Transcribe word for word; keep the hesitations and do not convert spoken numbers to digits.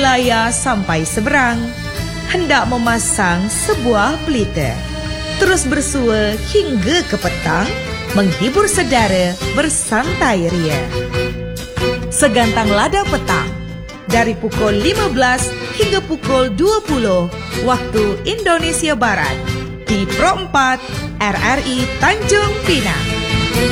Malaya sampai seberang, hendak memasang sebuah pelita. Terus bersua hingga ke petang, menghibur saudara bersantai ria. Segantang lada petang, dari pukul lima belas hingga pukul dua puluh waktu Indonesia Barat, di Pro empat R R I Tanjung Pinang.